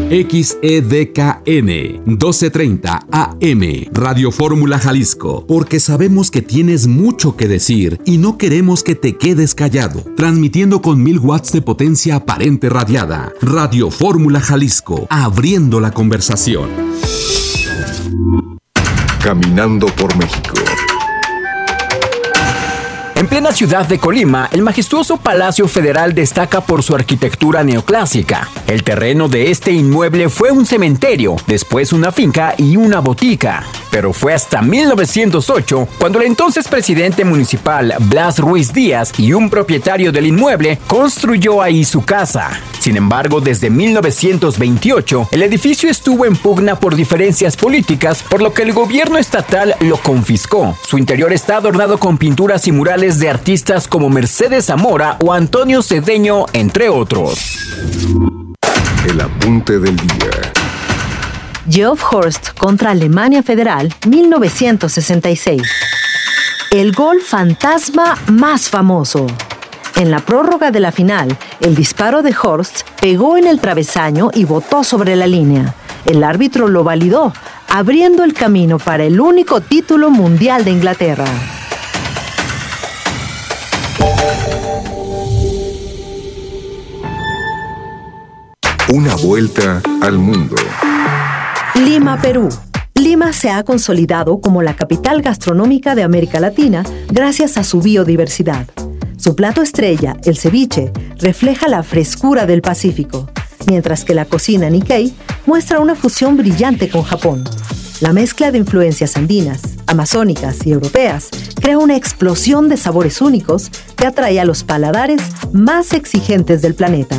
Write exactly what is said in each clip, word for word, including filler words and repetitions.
X E D K N doce treinta A M, Radio Fórmula Jalisco, porque sabemos que tienes mucho que decir y no queremos que te quedes callado. Transmitiendo con mil watts de potencia aparente radiada. Radio Fórmula Jalisco, abriendo la conversación. Caminando por México. En plena ciudad de Colima, el majestuoso Palacio Federal destaca por su arquitectura neoclásica. El terreno de este inmueble fue un cementerio, después una finca y una botica. Pero fue hasta mil novecientos ocho cuando el entonces presidente municipal Blas Ruiz Díaz y un propietario del inmueble construyó ahí su casa. Sin embargo, desde mil novecientos veintiocho, el edificio estuvo en pugna por diferencias políticas, por lo que el gobierno estatal lo confiscó. Su interior está adornado con pinturas y murales de artistas como Mercedes Zamora o Antonio Cedeño, entre otros. El apunte del día. Geoff Horst contra Alemania Federal, mil novecientos sesenta y seis. El gol fantasma más famoso. En la prórroga de la final, el disparo de Horst pegó en el travesaño y botó sobre la línea. El árbitro lo validó, abriendo el camino para el único título mundial de Inglaterra. Una vuelta al mundo. Lima, Perú. Lima se ha consolidado como la capital gastronómica de América Latina gracias a su biodiversidad. Su plato estrella, el ceviche, refleja la frescura del Pacífico, mientras que la cocina Nikkei muestra una fusión brillante con Japón. La mezcla de influencias andinas, amazónicas y europeas crea una explosión de sabores únicos que atrae a los paladares más exigentes del planeta.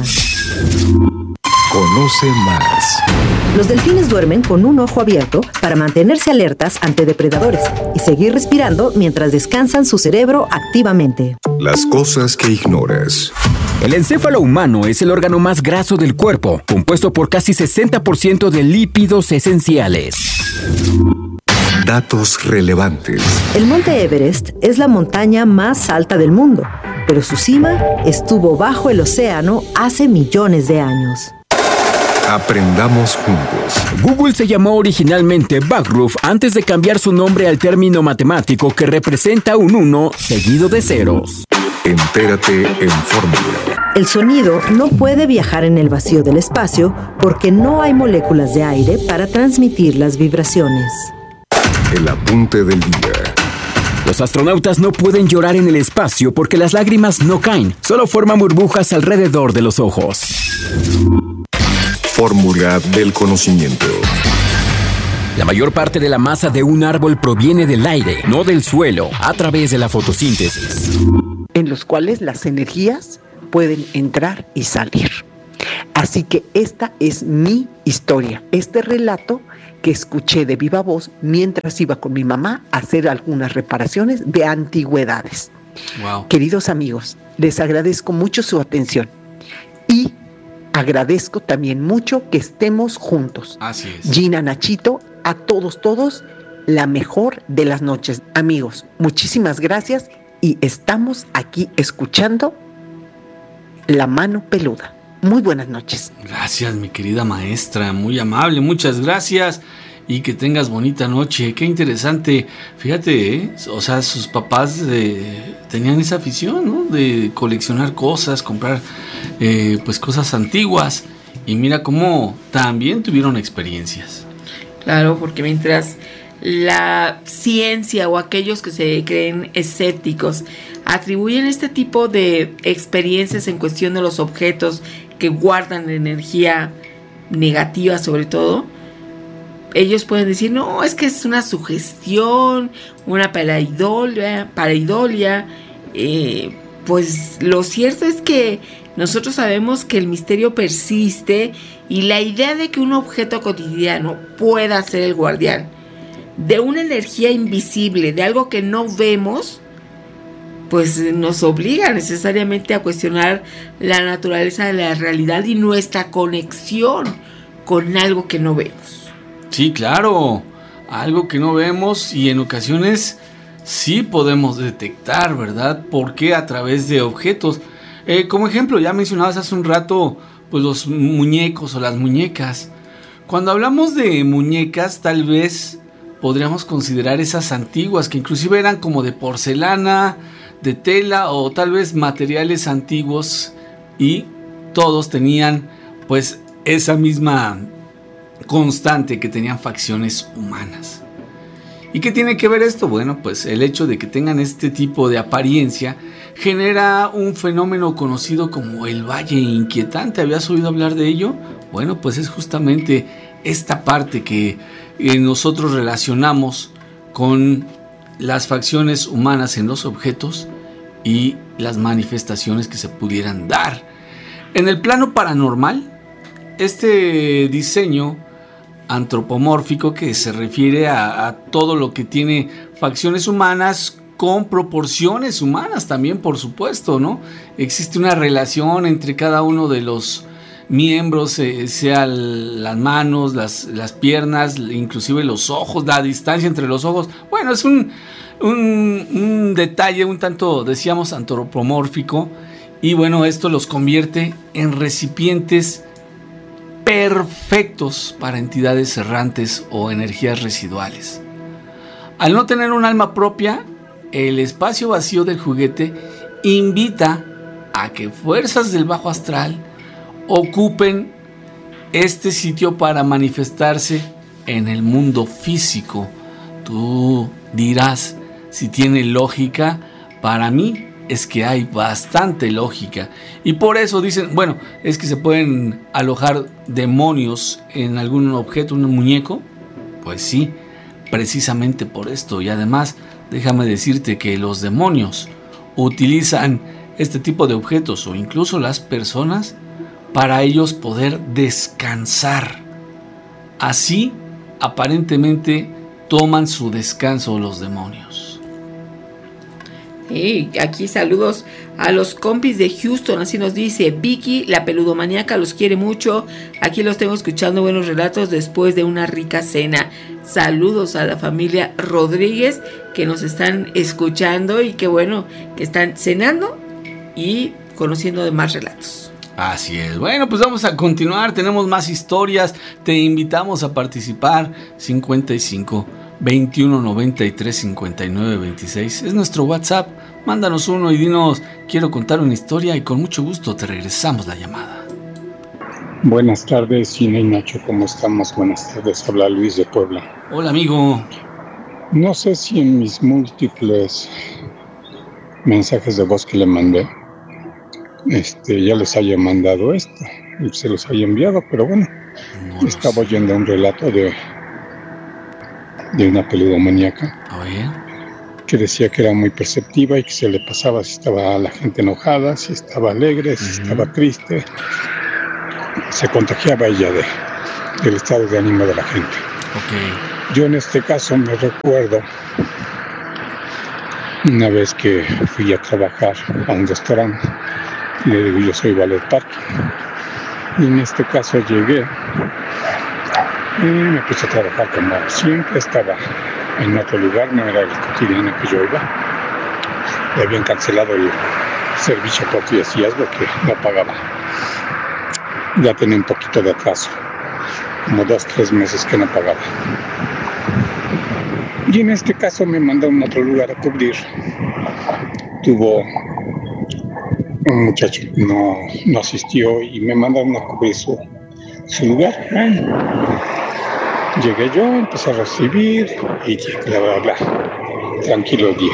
Conoce más. Los delfines duermen con un ojo abierto para mantenerse alertas ante depredadores y seguir respirando mientras descansan su cerebro activamente. Las cosas que ignoras. El encéfalo humano es el órgano más graso del cuerpo, compuesto por casi sesenta por ciento de lípidos esenciales. Datos relevantes. El monte Everest es la montaña más alta del mundo, pero su cima estuvo bajo el océano hace millones de años. Aprendamos juntos. Google se llamó originalmente Backroof antes de cambiar su nombre al término matemático que representa un uno seguido de ceros. Entérate en Fórmula. El sonido no puede viajar en el vacío del espacio porque no hay moléculas de aire para transmitir las vibraciones. El apunte del día. Los astronautas no pueden llorar en el espacio porque las lágrimas no caen, solo forman burbujas alrededor de los ojos. Fórmula del conocimiento. La mayor parte de la masa de un árbol proviene del aire, no del suelo, a través de la fotosíntesis. En los cuales las energías pueden entrar y salir. Así que esta es mi historia, este relato que escuché de viva voz mientras iba con mi mamá a hacer algunas reparaciones de antigüedades. Wow. Queridos amigos, les agradezco mucho su atención y agradezco también mucho que estemos juntos. Así es. Gina, Nachito, a todos, todos, la mejor de las noches. Amigos, muchísimas gracias y estamos aquí escuchando La Mano Peluda. Muy buenas noches. Gracias, mi querida maestra, muy amable, muchas gracias y que tengas bonita noche. Qué interesante, fíjate, ¿eh? O sea, sus papás eh, tenían esa afición, ¿no? De coleccionar cosas, comprar eh, pues cosas antiguas y mira cómo también tuvieron experiencias. Claro, porque mientras la ciencia o aquellos que se creen escépticos atribuyen este tipo de experiencias en cuestión de los objetos que guardan energía negativa sobre todo, ellos pueden decir, no, es que es una sugestión, una pareidolia, pareidolia. Eh, pues lo cierto es que nosotros sabemos que el misterio persiste y la idea de que un objeto cotidiano pueda ser el guardián de una energía invisible, de algo que no vemos, pues nos obliga necesariamente a cuestionar la naturaleza de la realidad y nuestra conexión con algo que no vemos. Sí, claro, algo que no vemos y en ocasiones sí podemos detectar, ¿verdad? Porque a través de objetos, eh, como ejemplo, ya mencionabas hace un rato, pues los muñecos o las muñecas. Cuando hablamos de muñecas, tal vez podríamos considerar esas antiguas, que inclusive eran como de porcelana, de tela o tal vez materiales antiguos, y todos tenían pues esa misma constante, que tenían facciones humanas. ¿Y qué tiene que ver esto? Bueno, pues el hecho de que tengan este tipo de apariencia genera un fenómeno conocido como el Valle Inquietante. ¿Habías oído hablar de ello? Bueno, pues es justamente esta parte que eh, nosotros relacionamos con las facciones humanas en los objetos y las manifestaciones que se pudieran dar. En el plano paranormal, este diseño antropomórfico, que se refiere a, a todo lo que tiene facciones humanas con proporciones humanas también, por supuesto, ¿no? Existe una relación entre cada uno de los miembros, eh, sea las manos, las, las piernas, inclusive los ojos, la distancia entre los ojos. Bueno, es un, un, un detalle un tanto, decíamos, antropomórfico, y bueno, esto los convierte en recipientes perfectos para entidades errantes o energías residuales. Al no tener un alma propia, el espacio vacío del juguete invita a que fuerzas del bajo astral ocupen este sitio para manifestarse en el mundo físico. Tú dirás si tiene lógica. Para mí es que hay bastante lógica, y por eso dicen, bueno, es que se pueden alojar demonios en algún objeto, un muñeco. Pues sí, precisamente por esto. Y además, déjame decirte que los demonios utilizan este tipo de objetos, o incluso las personas, para ellos poder descansar. Así, aparentemente, toman su descanso los demonios. Hey, aquí saludos a los compis de Houston, así nos dice Vicky, la peludomaníaca, los quiere mucho. Aquí los tengo escuchando buenos relatos después de una rica cena. Saludos a la familia Rodríguez que nos están escuchando, y que bueno, que están cenando y conociendo de más relatos. Así es. Bueno, pues vamos a continuar. Tenemos más historias. Te invitamos a participar. cincuenta y cinco, veintiuno, noventa y tres, cincuenta y nueve, veintiséis es nuestro WhatsApp. Mándanos uno y dinos, quiero contar una historia, y con mucho gusto te regresamos la llamada. Buenas tardes, Gina y Nacho, ¿cómo estamos? Buenas tardes, habla Luis de Puebla. Hola, amigo. No sé si en mis múltiples mensajes de voz que le mandé, este, ya les haya mandado esto, se los haya enviado, pero bueno, no estaba oyendo un relato de, de una peludomaníaca que decía que era muy perceptiva y que se le pasaba si estaba la gente enojada, si estaba alegre, si uh-huh. estaba triste. Se contagiaba ella de, del estado de ánimo de la gente. Okay. Yo en este caso me recuerdo una vez que fui a trabajar a un restaurante. Le digo, yo soy valet parking. Y en este caso llegué y me puse a trabajar como siempre. Estaba en otro lugar, no era el cotidiano que yo iba. Le habían cancelado el servicio por diez días porque no pagaba. Ya tenía un poquito de atraso, como dos, tres meses que no pagaba. Y en este caso me mandaron a otro lugar a cubrir. Tuvo un muchacho que no, no asistió y me mandaron a cubrir su, su lugar. Bueno, llegué yo, empecé a recibir y bla, bla, bla. Tranquilo el día.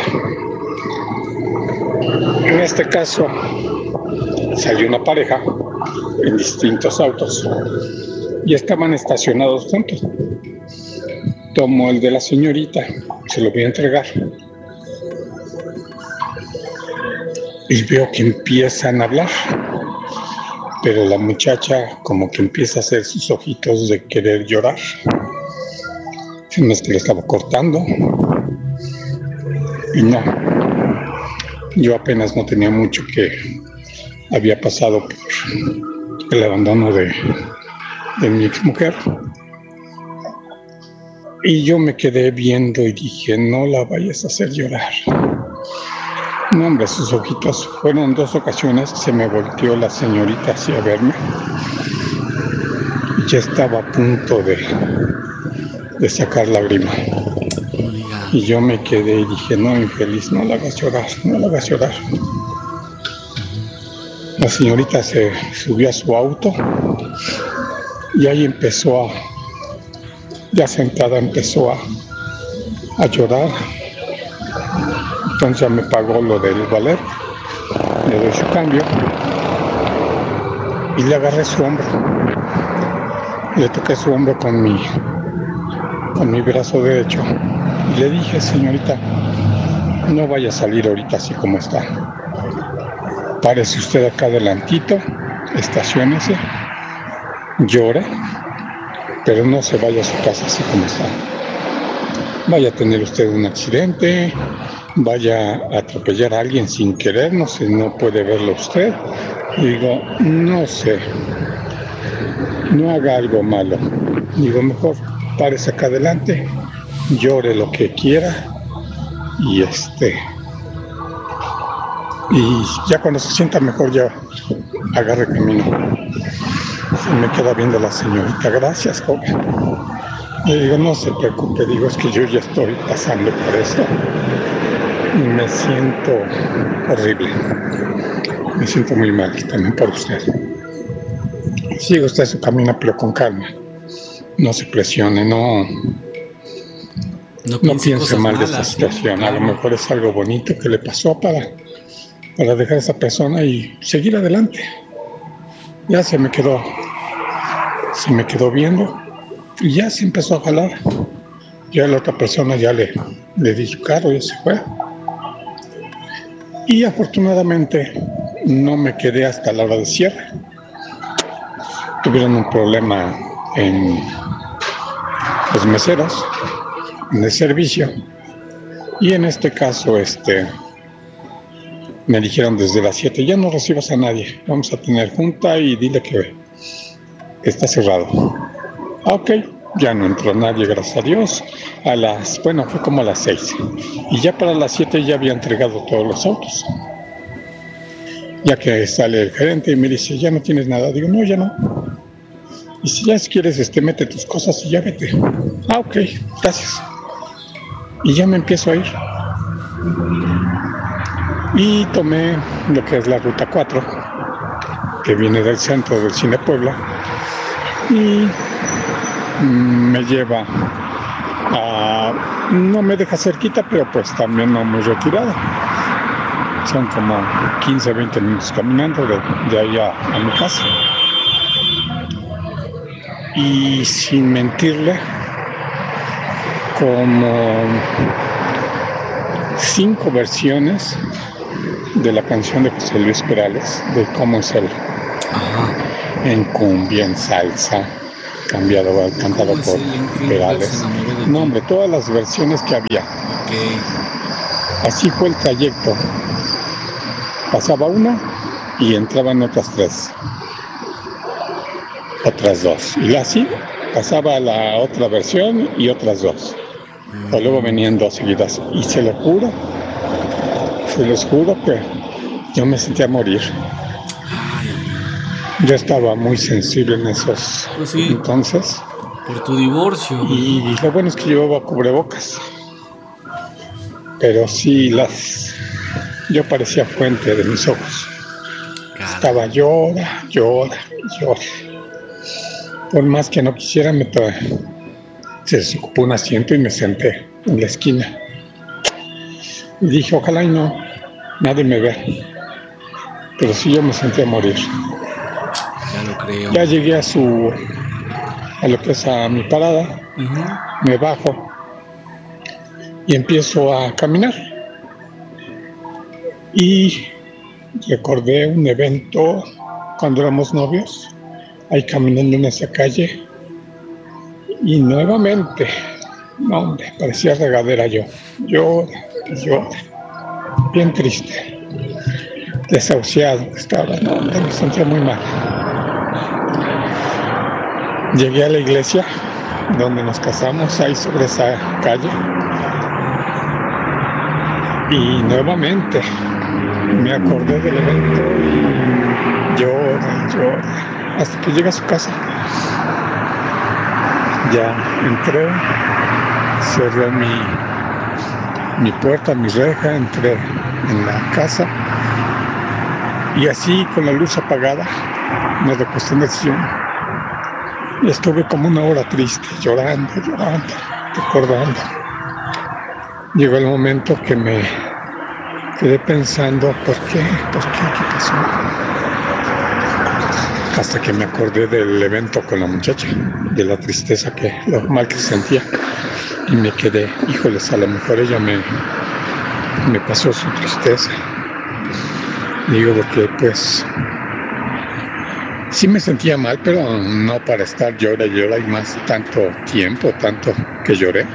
En este caso salió una pareja en distintos autos y estaban estacionados juntos. Tomo el de la señorita, se lo voy a entregar y veo que empiezan a hablar, pero la muchacha como que empieza a hacer sus ojitos de querer llorar. No es que le estaba cortando y no, yo apenas no tenía mucho que había pasado por el abandono de, de mi exmujer. Y yo me quedé viendo y dije, no la vayas a hacer llorar. No, hombre, sus ojitos. Fueron dos ocasiones que se me volteó la señorita hacia verme. ya estaba a punto de, de sacar lágrima. Y yo me quedé y dije, no, infeliz, no la hagas llorar, no la hagas llorar. La señorita se subió a su auto y ahí empezó a, ya sentada empezó a, a llorar. Entonces ya me pagó lo del valer, le doy su cambio y le agarré su hombro. Le toqué su hombro con mi, con mi brazo derecho y le dije, señorita, no vaya a salir ahorita así como está. Párese usted acá adelantito, estaciónese, llore, pero no se vaya a su casa así como está. Vaya a tener usted un accidente, vaya a atropellar a alguien sin querer, no sé, no puede verlo usted. Y digo, no sé, no haga algo malo. Digo, mejor párese acá adelante, llore lo que quiera y este... Y ya cuando se sienta mejor ya agarre camino. Se me queda viendo la señorita, gracias, joven. Le digo, no se preocupe, digo, es que yo ya estoy pasando por esto. Y me siento horrible. Me siento muy mal también por usted. Sigue usted su camino, pero con calma. No se presione, no... No, no piense mal de esta situación. ¿No? A lo mejor es algo bonito que le pasó para... para dejar a esa persona y seguir adelante. Ya se me quedó, se me quedó viendo y ya se empezó a jalar. Ya la otra persona ya le, le di su carro y se fue. Y afortunadamente no me quedé hasta la hora de cierre. Tuvieron un problema en los meseros, en el servicio. Y en este caso, este... me dijeron desde las siete, ya no recibas a nadie, vamos a tener junta y dile que está cerrado. Ah, ok, ya no entró nadie, gracias a Dios. A las, bueno, fue como a las seis. Y ya para las siete ya había entregado todos los autos. Ya que sale el gerente y me dice, ya no tienes nada. Digo, no, ya no. Y si ya quieres, este, mete tus cosas y ya vete. Ah, ok, gracias. Y ya me empiezo a ir. Y tomé lo que es la ruta cuatro, que viene del centro del Cine Puebla, y me lleva a... no me deja cerquita, pero pues también no muy retirada. Son como quince, veinte minutos caminando de, de ahí a, a mi casa. Y sin mentirle, como cinco versiones de la canción de José Luis Perales, de cómo es él. Ajá. En cumbia, en salsa, cambiado, cantado por Perales. No, hombre, todas las versiones que había. Okay. Así fue el trayecto. Pasaba una y entraban otras tres. Otras dos. Y así pasaba la otra versión y otras dos. Mm. O luego venían dos seguidas. Y se lo juro, se los juro que yo me sentía morir. Yo estaba muy sensible en esos pues sí, entonces. Por tu divorcio. Y lo bueno es que llevaba cubrebocas. Pero sí, las... yo parecía fuente de mis ojos. Claro. Estaba llora, llora, llora. Por más que no quisiera, me tra... se desocupó un asiento y me senté en la esquina. Y dije, ojalá y no, nadie me vea. Pero sí yo me sentía morir. Ya lo creo. Ya llegué a su, a lo que es a mi parada, uh-huh. Me bajo y empiezo a caminar. Y recordé un evento cuando éramos novios, ahí caminando en esa calle. Y nuevamente, no hombre, parecía regadera yo. Yo, yo, bien triste, desahuciado estaba, no, me sentía muy mal. Llegué a la iglesia donde nos casamos, ahí sobre esa calle. Y nuevamente me acordé del evento y llora, llora, hasta que llegué a su casa. Ya entré, cerré mi, mi puerta, mi reja, entré en la casa y así con la luz apagada me recosté en el sillón y estuve como una hora triste, llorando, llorando, recordando. Llegó el momento que me quedé pensando, ¿por qué? ¿Por qué? ¿Qué pasó? Hasta que me acordé del evento con la muchacha, de la tristeza, que lo mal que se sentía. Y me quedé, híjoles, a lo mejor ella me, me pasó su tristeza. Digo, porque pues sí me sentía mal, pero no para estar llora y llora y más tanto tiempo, tanto que lloré.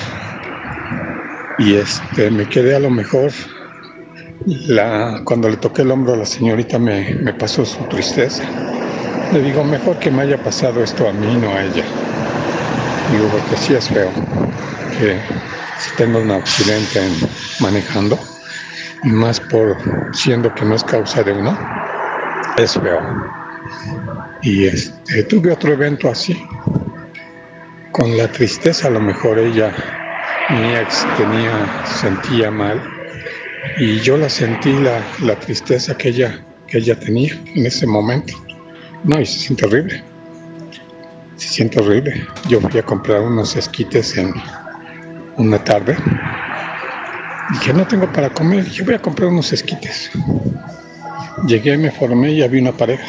Y este, me quedé a lo mejor, la, cuando le toqué el hombro a la señorita me, me pasó su tristeza. Le digo, mejor que me haya pasado esto a mí, no a ella. Digo, porque sí es feo que si tengo un accidente en, manejando, y más por siendo que no es causa de uno, es feo. Y este, tuve otro evento así, con la tristeza. A lo mejor ella, mi ex, tenía, sentía mal, y yo la sentí, la, la tristeza que ella, que ella tenía en ese momento. No, y se siente horrible. Se siente horrible. Yo fui a comprar unos esquites en una tarde. Dije, no tengo para comer. Yo voy a comprar unos esquites. Llegué, me formé y había una pareja.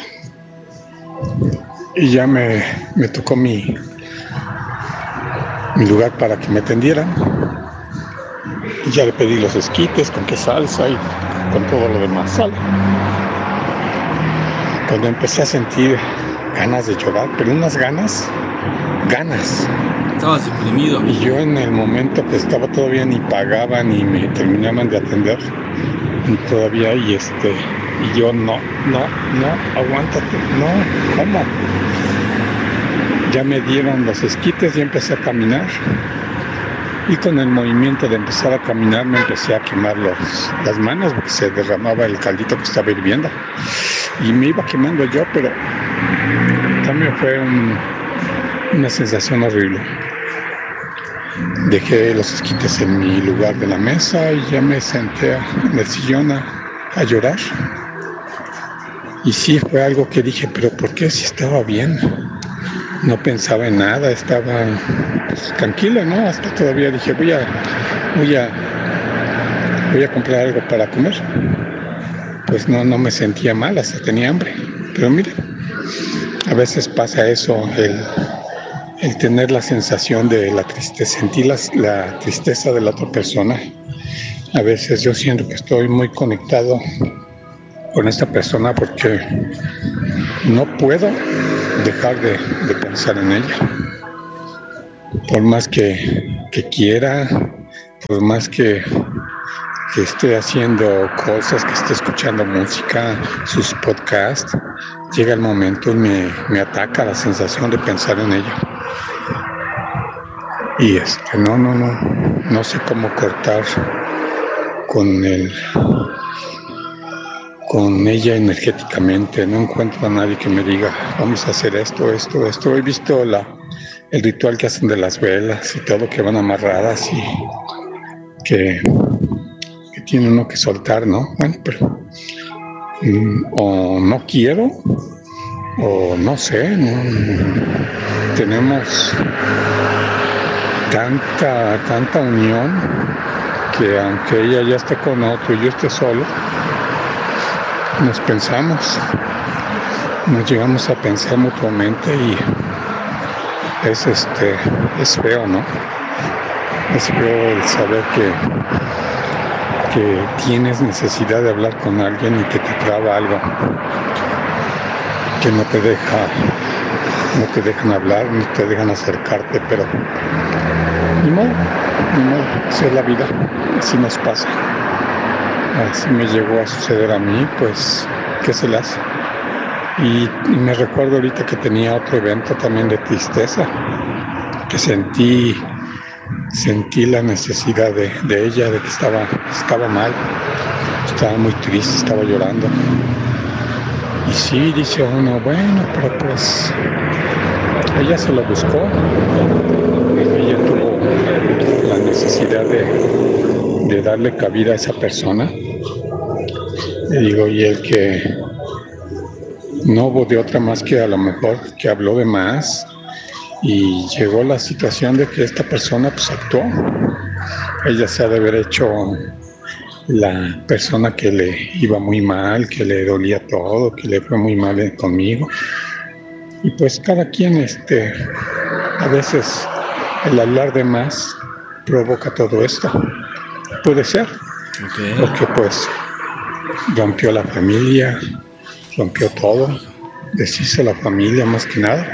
Y ya me, me tocó mi, mi lugar para que me atendieran. Y ya le pedí los esquites, con qué salsa y con todo lo demás. Sal. Cuando empecé a sentir ganas de llorar, pero unas ganas, ganas. Estabas deprimido. Y yo en el momento que estaba todavía ni pagaban ni me terminaban de atender, y todavía, y este, y yo no, no, no, aguántate, no, ¿cómo? Ya me dieron los esquites y empecé a caminar. Y con el movimiento de empezar a caminar me empecé a quemar los, las manos porque se derramaba el caldito que estaba hirviendo. Y me iba quemando yo, pero también fue un, una sensación horrible. Dejé los esquites en mi lugar de la mesa y ya me senté en el sillón a, a llorar. Y sí, fue algo que dije, pero ¿por qué si estaba bien? No pensaba en nada, estaba pues, tranquilo, ¿no? Hasta todavía dije, voy a, voy a, voy a comprar algo para comer. Pues no, no me sentía mal, hasta tenía hambre. Pero mire, a veces pasa eso, el, el tener la sensación de la tristeza, sentir la, la tristeza de la otra persona. A veces yo siento que estoy muy conectado con esta persona porque no puedo dejar de, de pensar en ella. Por más que, que quiera, por más que, que esté haciendo cosas, que esté escuchando música, sus podcasts, llega el momento y me, me ataca la sensación de pensar en ella. Y este, no, no, no, no sé cómo cortar con el... con ella energéticamente. No encuentro a nadie que me diga, vamos a hacer esto, esto, esto. He visto la, el ritual que hacen de las velas y todo, que van amarradas y que, que tiene uno que soltar, ¿no? Bueno, pero mm, o no quiero, o no sé, no, tenemos tanta, tanta unión que aunque ella ya esté con otro y yo esté solo, nos pensamos, nos llegamos a pensar mutuamente y es este, es feo, ¿no? Es feo el saber que, que tienes necesidad de hablar con alguien y que te traba algo, que no te deja, no te dejan hablar, no te dejan acercarte, pero ni modo, ni modo, así es la vida, así nos pasa. Así me llegó a suceder a mí, pues, ¿qué se le hace? Y, y me recuerdo ahorita que tenía otro evento también de tristeza, que sentí, sentí la necesidad de, de ella, de que estaba, estaba mal, estaba muy triste, estaba llorando. Y sí, dice uno, bueno, pero pues, Ella se lo buscó, ella tuvo la necesidad de, de darle cabida a esa persona. Le digo, y el que no hubo de otra más que a lo mejor que habló de más y llegó la situación de que esta persona pues actuó. Ella se ha de haber hecho la persona que le iba muy mal, que le dolía todo, que le fue muy mal conmigo. Y pues cada quien, este, a veces el hablar de más provoca todo esto. Puede ser, okay. Porque pues rompió la familia, rompió todo, deshizo la familia más que nada.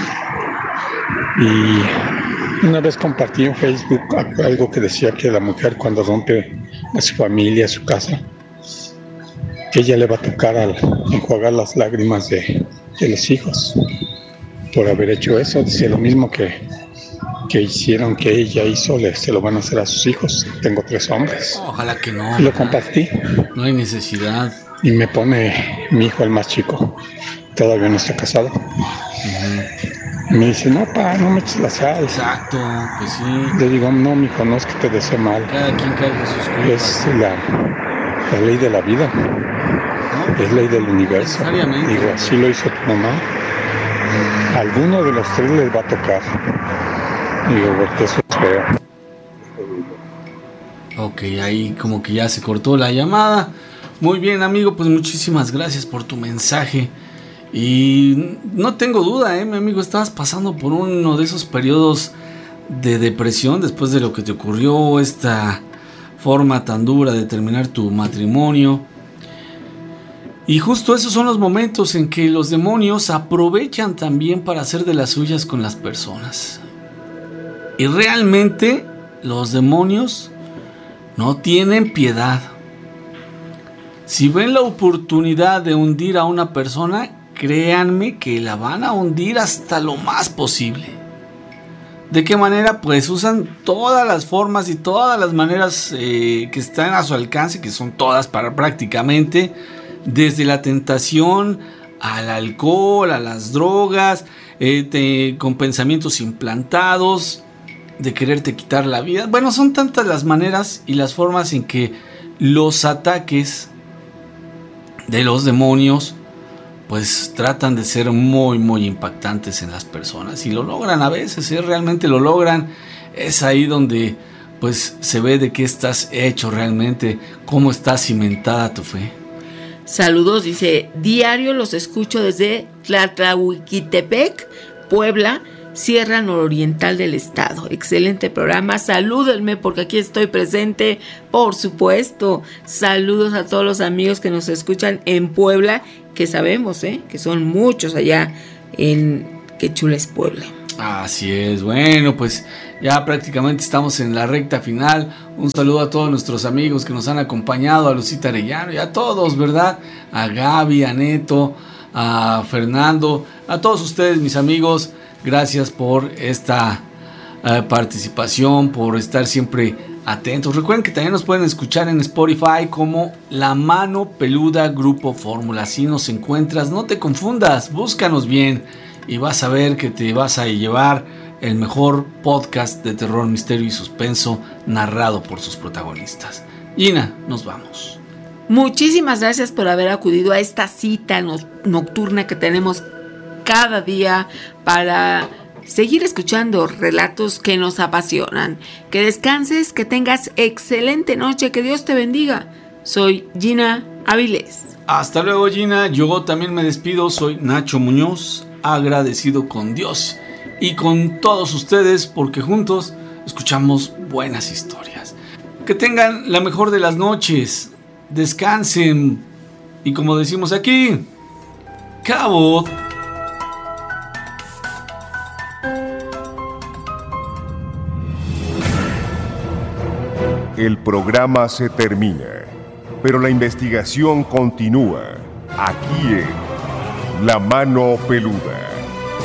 Y una vez compartí en Facebook algo que decía que la mujer cuando rompe a su familia, a su casa, que ella le va a tocar al enjuagar las lágrimas de, de los hijos por haber hecho eso. Dice lo mismo que, que hicieron, que ella hizo, le, se lo van a hacer a sus hijos. Tengo tres hombres. Ojalá que no. Y lo compartí. No hay necesidad. Y me pone mi hijo, el más chico, todavía no está casado. Uh-huh. Me dice, no, pa, no me eches la sal. Exacto, pues sí. Le digo, no, mijo, no es que te desee mal. Cada quien carga sus culpas. Es la, la ley de la vida. No, es ley del universo. Digo, así lo hizo tu mamá. A alguno de los tres les va a tocar. Digo, porque eso es feo. Ok, ahí como que ya se cortó la llamada. Muy bien, amigo, pues muchísimas gracias por tu mensaje. Y no tengo duda, ¿eh, mi amigo? Estabas pasando por uno de esos periodos de depresión después de lo que te ocurrió, esta forma tan dura de terminar tu matrimonio. Y justo esos son los momentos en que los demonios aprovechan también para hacer de las suyas con las personas. Y realmente los demonios no tienen piedad. Si ven la oportunidad de hundir a una persona, créanme que la van a hundir hasta lo más posible. ¿De qué manera? Pues usan todas las formas y todas las maneras eh, que están a su alcance, que son todas para prácticamente, desde la tentación al alcohol, a las drogas, eh, te, con pensamientos implantados, de quererte quitar la vida. Bueno, son tantas las maneras y las formas en que los ataques de los demonios pues tratan de ser muy muy impactantes en las personas, y lo logran a veces, ¿eh? Realmente lo logran. Es ahí donde pues se ve de qué estás hecho realmente, cómo está cimentada tu fe. Saludos, dice, diario los escucho desde Tlatlauquitepec, Puebla, Sierra Nororiental del estado. Excelente programa, salúdenme porque aquí estoy presente, por supuesto. Saludos a todos los amigos que nos escuchan en Puebla, que sabemos ¿eh? que son muchos allá en Qué Chula es Puebla. Así es, bueno, pues ya prácticamente estamos en la recta final. Un saludo a todos nuestros amigos que nos han acompañado, a Lucita Arellano y a todos, ¿verdad? A Gaby, a Neto, a Fernando, a todos ustedes, mis amigos. Gracias por esta uh, participación, por estar siempre atentos. Recuerden que también nos pueden escuchar en Spotify como La Mano Peluda Grupo Fórmula. Así nos encuentras, no te confundas, búscanos bien y vas a ver que te vas a llevar el mejor podcast de terror, misterio y suspenso narrado por sus protagonistas. Gina, nos vamos. Muchísimas gracias por haber acudido a esta cita no- nocturna que tenemos cada día para seguir escuchando relatos que nos apasionan. Que descanses, que tengas excelente noche, que Dios te bendiga. Soy Gina Avilés. Hasta luego, Gina. Yo también me despido. Soy Nacho Muñoz, agradecido con Dios y con todos ustedes porque juntos escuchamos buenas historias. Que tengan la mejor de las noches. Descansen. Y como decimos aquí, cabo. El programa se termina, pero la investigación continúa aquí en La Mano Peluda.